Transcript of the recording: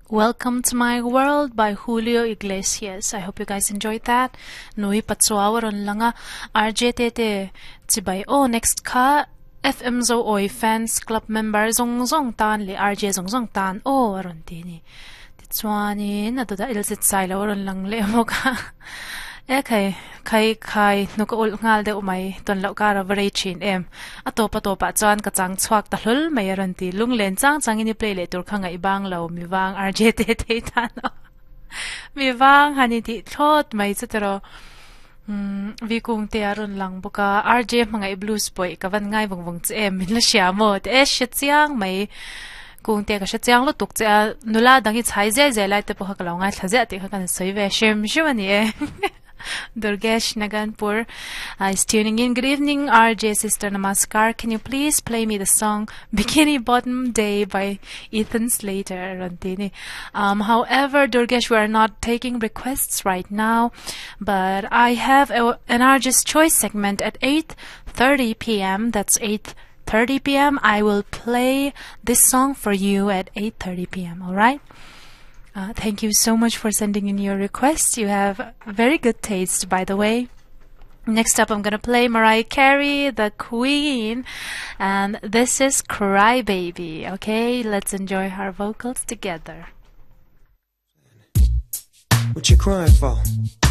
Welcome to My World by Julio Iglesias. I hope you guys enjoyed that. Nui patsuawaron langa RJTT tibay. Oh, next ka FM Zo Oi fans club member zong tan li RJ zong tan. Oh, aron tini. Titswani na da ilsit saila waron lang le mo ka. Kai nuka ul ngal de umay ton lau kara varichin atopa chuan ka chang chuak ta hlul mai aron ti lunglen chang ini play le tur khanga ibang lau mi wang RJT te tan mi wang hani ti thot mai chutero vi kung te aron lang boka RJ mga blues boy ka van ngai wong che min la sia mo te chiang mai kung te ka chiang lo tuk cha nula dangi chai je lai te po ka law ngai thaje ti ka kan soi ve shem shimani Durgesh Naganpur is tuning in. Good evening, RJ Sister Namaskar. Can you please play me the song Bikini Bottom Day by Ethan Slater? However, Durgesh, we are not taking requests right now, but I have an RJ's Choice segment at 8:30 p.m. That's 8:30 p.m. I will play this song for you at 8:30 p.m. All right? Thank you so much for sending in your requests. You have very good taste, by the way. Next up, I'm going to play Mariah Carey, the Queen. And this is Cry Baby. Okay, let's enjoy her vocals together. What you crying for?